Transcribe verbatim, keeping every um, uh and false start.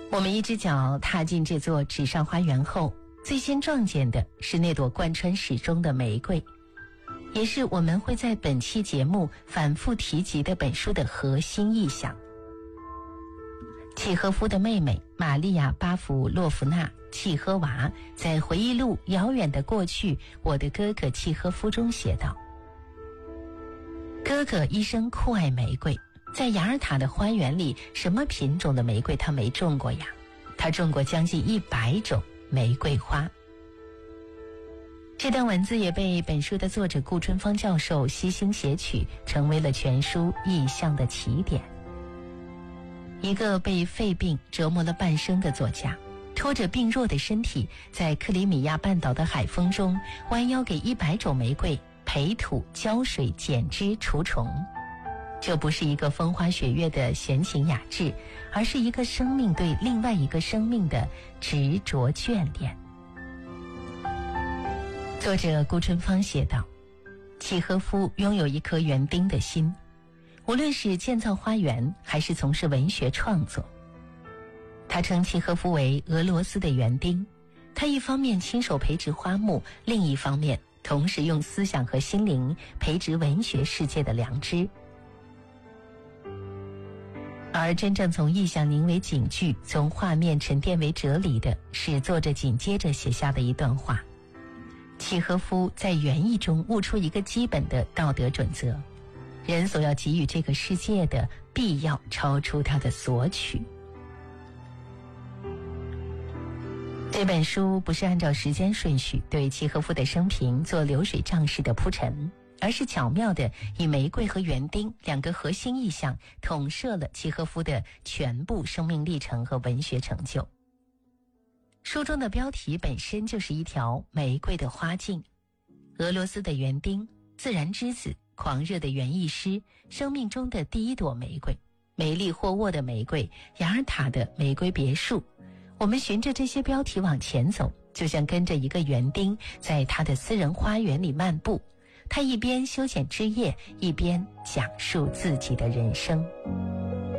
我们一只脚踏进这座纸上花园后，最先撞见的是那朵贯穿始终的玫瑰，也是我们会在本期节目反复提及的本书的核心意象。契诃夫的妹妹玛利亚·巴甫洛夫娜·契诃娃在回忆录《遥远的过去，我的哥哥契诃夫》中写道：哥哥一生酷爱玫瑰，在雅尔塔的花园里，什么品种的玫瑰他没种过呀？他种过将近一百种玫瑰花。这段文字也被本书的作者顾春芳教授悉心写取，成为了全书意象的起点。一个被肺病折磨了半生的作家，拖着病弱的身体，在克里米亚半岛的海风中，弯腰给一百种玫瑰培土、浇水、剪枝、除虫。这不是一个风花雪月的闲情雅致，而是一个生命对另外一个生命的执着眷恋。作者顾春芳写道：契诃夫拥有一颗园丁的心，无论是建造花园还是从事文学创作。他称契诃夫为俄罗斯的园丁，他一方面亲手培植花木，另一方面同时用思想和心灵培植文学世界的良知。而真正从意象凝为景句，从画面沉淀为哲理的，是作者紧接着写下的一段话。契诃夫在园艺中悟出一个基本的道德准则：人所要给予这个世界的，必要超出他的索取。这本书不是按照时间顺序对契诃夫的生平做流水账式的铺陈，而是巧妙地以玫瑰和园丁两个核心意象统摄了契诃夫的全部生命历程和文学成就。书中的标题本身就是一条玫瑰的花径：俄罗斯的园丁，自然之子，狂热的园艺师，生命中的第一朵玫瑰，梅利霍沃的玫瑰，雅尔塔的玫瑰别墅。我们循着这些标题往前走，就像跟着一个园丁在他的私人花园里漫步，他一边修剪枝叶，一边讲述自己的人生。